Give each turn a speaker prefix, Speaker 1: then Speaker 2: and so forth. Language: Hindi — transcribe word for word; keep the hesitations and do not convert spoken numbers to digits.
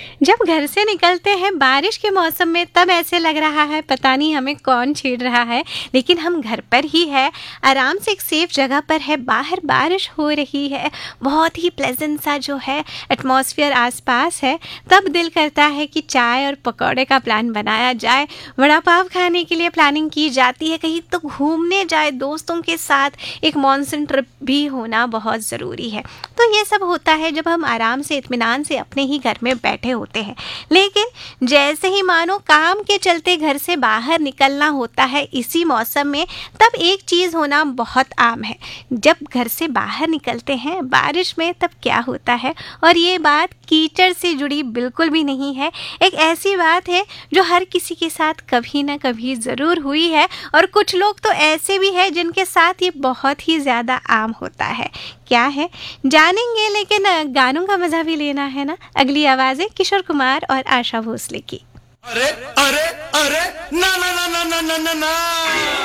Speaker 1: जब घर से निकलते हैं बारिश के मौसम में तब ऐसे लग रहा है पता नहीं हमें कौन छेड़ रहा है, लेकिन हम घर पर ही है, आराम से एक सेफ जगह पर है, बाहर बारिश हो रही है, बहुत ही प्लेजेंट सा जो है एटमॉस्फेयर आसपास है। तब दिल करता है कि चाय और पकौड़े का प्लान बनाया जाए, वड़ा पाव खाने के लिए प्लानिंग की जाती है, कहीं तो घूमने जाए दोस्तों के साथ, एक मॉनसून ट्रिप भी होना बहुत ज़रूरी है। तो ये सब होता है जब हम आराम से इत्मीनान से अपने ही घर में बैठे होते हैं। लेकिन जैसे ही मानो काम के चलते घर से बाहर निकलना होता है इसी मौसम में, तब एक चीज़ होना बहुत आम है। जब घर से बाहर निकलते हैं बारिश में तब क्या होता है, और ये बात कीचड़ से जुड़ी बिल्कुल भी नहीं है, एक ऐसी बात है जो हर किसी के साथ कभी ना कभी ज़रूर हुई है, और कुछ लोग तो ऐसे भी हैं जिनके साथ ये बहुत ही ज़्यादा आम होता है। क्या है जानेंगे, लेकिन गानों का मजा भी लेना है ना। अगली आवाज़ें किशोर कुमार और आशा भोसले की।
Speaker 2: अरे अरे अरे ना ना ना ना ना ना ना